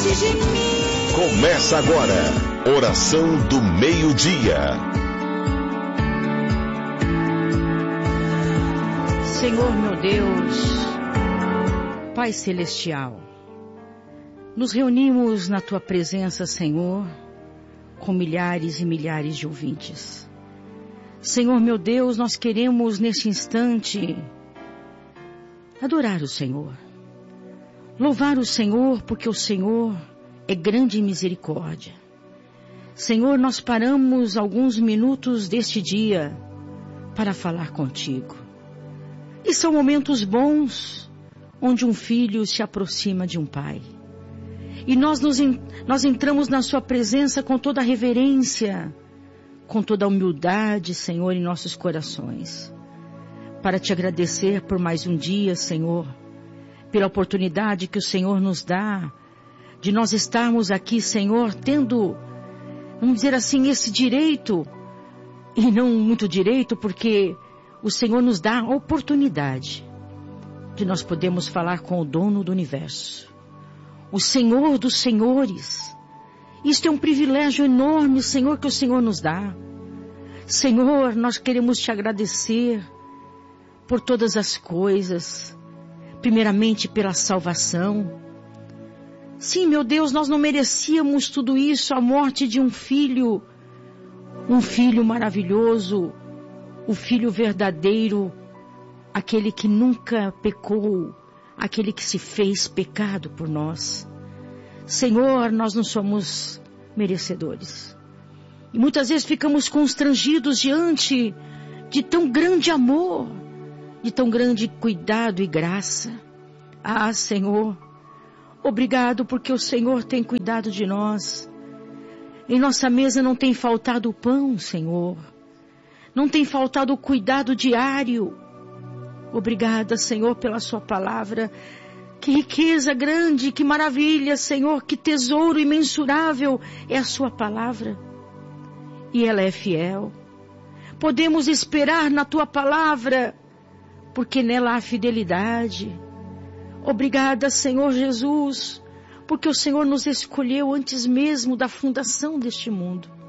de mim. Começa agora, oração do meio-dia. Senhor meu Deus, Pai Celestial, nos reunimos na Tua presença, Senhor, com milhares e milhares de ouvintes. Senhor meu Deus, nós queremos neste instante adorar o Senhor, louvar o Senhor, porque o Senhor é grande em misericórdia. Senhor, nós paramos alguns minutos deste dia para falar contigo. E são momentos bons, onde um filho se aproxima de um pai. E nós entramos na sua presença com toda a reverência, com toda a humildade, Senhor, em nossos corações. Para te agradecer por mais um dia, Senhor, pela oportunidade que o Senhor nos dá, de nós estarmos aqui, Senhor, tendo, vamos dizer assim, esse direito, e não muito direito, porque o Senhor nos dá a oportunidade de nós podermos falar com o dono do universo, o Senhor dos senhores. Isto é um privilégio enorme, Senhor, que o Senhor nos dá. Senhor, nós queremos te agradecer por todas as coisas, primeiramente pela salvação. Sim, meu Deus, nós não merecíamos tudo isso, a morte de um filho maravilhoso, o filho verdadeiro, aquele que nunca pecou, aquele que se fez pecado por nós. Senhor, nós não somos merecedores. E muitas vezes ficamos constrangidos diante de tão grande amor, de tão grande cuidado e graça. Ah, Senhor, obrigado porque o Senhor tem cuidado de nós. Em nossa mesa não tem faltado o pão, Senhor. Não tem faltado o cuidado diário. Obrigada, Senhor, pela sua palavra. Que riqueza grande, que maravilha, Senhor, que tesouro imensurável é a sua palavra. E ela é fiel. Podemos esperar na tua palavra, porque nela há fidelidade. Obrigada, Senhor Jesus, porque o Senhor nos escolheu antes mesmo da fundação deste mundo.